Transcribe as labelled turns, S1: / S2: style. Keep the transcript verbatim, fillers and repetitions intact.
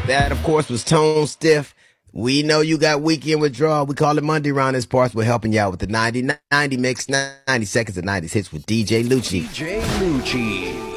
S1: That, of course, was Tone Stiff. We know you got weekend withdrawal. We call it Monday around this parts. We're helping you out with the ninety ninety mix, ninety seconds of nineties hits with D J Lucci.
S2: D J Lucci.